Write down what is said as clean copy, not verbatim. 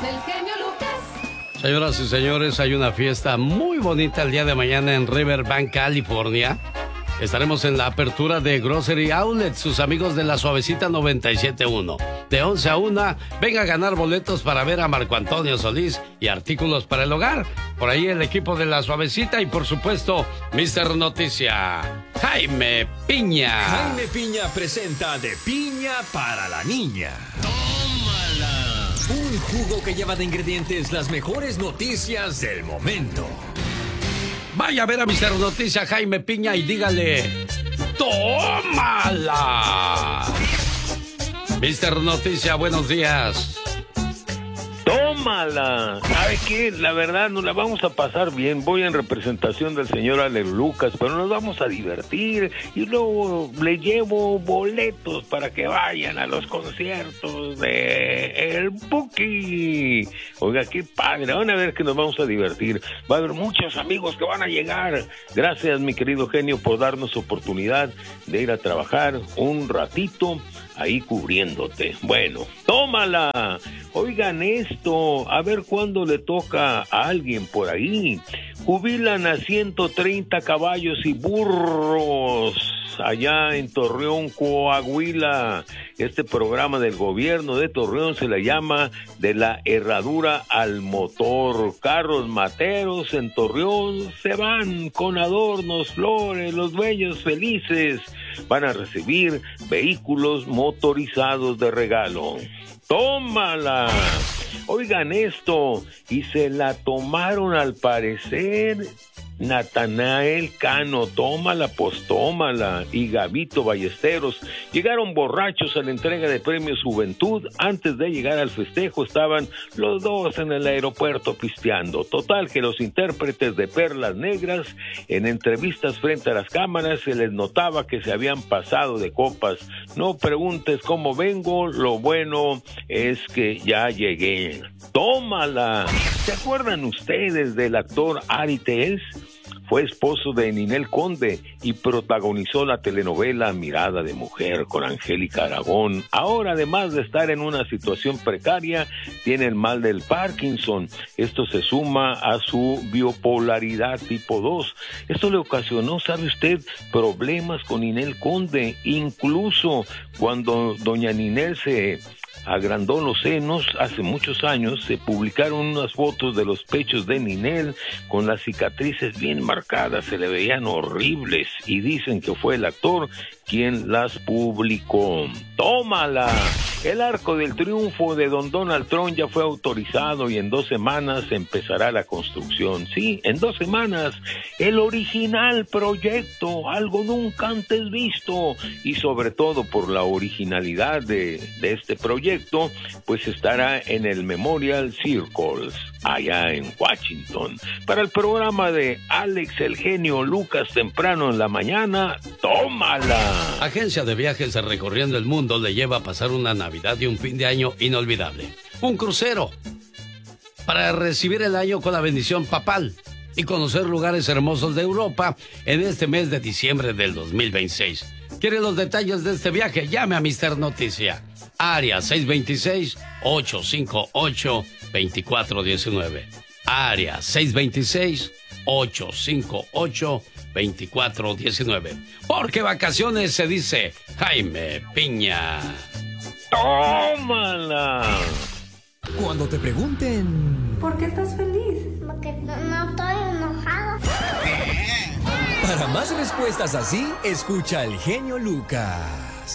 del genio Lucas. Señoras y señores, hay una fiesta muy bonita el día de mañana en Riverbank, California. Estaremos en la apertura de Grocery Outlet, sus amigos de la Suavecita 97.1. De 11 a 1, venga a ganar boletos para ver a Marco Antonio Solís y artículos para el hogar. Por ahí el equipo de la Suavecita y por supuesto, Mr. Noticia, Jaime Piña. Jaime Piña presenta De Piña para la Niña. ¡Tómala! Un jugo que lleva de ingredientes las mejores noticias del momento. Vaya a ver a Mr. Noticia Jaime Piña y dígale, ¡tómala! Mr. Noticia, buenos días. ¡Tómala! ¿Sabe qué? La verdad, nos la vamos a pasar bien. Voy en representación del señor Alex Lucas, pero nos vamos a divertir. Y luego le llevo boletos para que vayan a los conciertos de El Buki. Oiga, qué padre. Van a ver que nos vamos a divertir. Va a haber muchos amigos que van a llegar. Gracias, mi querido genio, por darnos oportunidad de ir a trabajar un ratito ahí cubriéndote. Bueno, tómala. Oigan esto, a ver cuándo le toca a alguien por ahí. Jubilan a 130 caballos y burros allá en Torreón, Coahuila. Este programa del gobierno de Torreón se le llama De la Herradura al Motor. Carros materos en Torreón se van con adornos, flores, los dueños felices van a recibir vehículos motorizados de regalo. ¡Tómala! Oigan esto, y se la tomaron al parecer Natanael Cano, tómala, pues tómala, y Gabito Ballesteros. Llegaron borrachos a la entrega de premios Juventud. Antes de llegar al festejo estaban los dos en el aeropuerto pisteando. Total que los intérpretes de Perlas Negras, en entrevistas frente a las cámaras, se les notaba que se habían pasado de copas. No preguntes cómo vengo, lo bueno es que ya llegué. ¡Tómala! ¿Se acuerdan ustedes del actor Ari Tells? Fue esposo de Ninel Conde y protagonizó la telenovela Mirada de Mujer con Angélica Aragón. Ahora, además de estar en una situación precaria, tiene el mal del Parkinson. Esto se suma a su bipolaridad tipo 2. Esto le ocasionó, ¿sabe usted?, problemas con Ninel Conde. Incluso cuando doña Ninel se agrandó los senos hace muchos años, se publicaron unas fotos de los pechos de Ninel con las cicatrices bien marcadas, se le veían horribles y dicen que fue el actor quien las publicó. ¡Tómala! El Arco del Triunfo de don Donald Trump ya fue autorizado y en 2 semanas empezará la construcción. Sí, en 2 semanas, el original proyecto, algo nunca antes visto, y sobre todo por la originalidad de este proyecto, pues estará en el Memorial Circles, allá en Washington. Para el programa de Alex el Genio Lucas temprano en la mañana, tómala. Agencia de Viajes Recorriendo el Mundo le lleva a pasar una Navidad y un fin de año inolvidable. Un crucero para recibir el año con la bendición papal y conocer lugares hermosos de Europa en este mes de diciembre del 2026. ¿Quiere los detalles de este viaje? Llame a Mr. Noticia. Área 626-858-2419. Área 626-858-2419. Porque vacaciones se dice Jaime Piña. ¡Tómala! Cuando te pregunten... ¿Por qué estás feliz? Porque no estoy enojado. Para más respuestas así, escucha al genio Lucas.